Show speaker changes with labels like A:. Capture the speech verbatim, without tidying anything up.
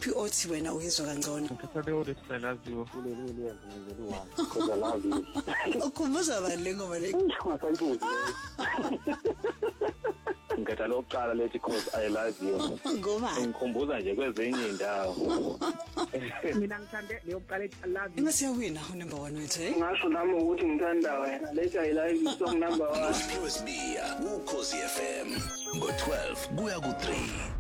A: Uphi othi wena uyizwa kangcono?
B: Ngithatha le othi I love you ulelele yenzele one because I love you.
A: Ukhumbuza bani le ngoma le?
B: Ngasayibuza. Ngithatha lokuqala lethi because I love you.
A: Ngobani?
B: Ngikhumbuza nje kwezinye indawo.
C: Mina ngithande leyo qala ethi I love you.
A: Ngasiyawina number one wethu eh?
C: Ngasho nami ukuthi ngithanda wena lethi I love you song number one.
D: P S B ukhosi F M ngo twelve kuya ku three.